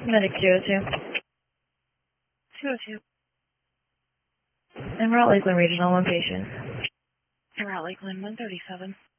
Medic 202. 202. En route Lakeland Regional, one patient. En route Lakeland 137.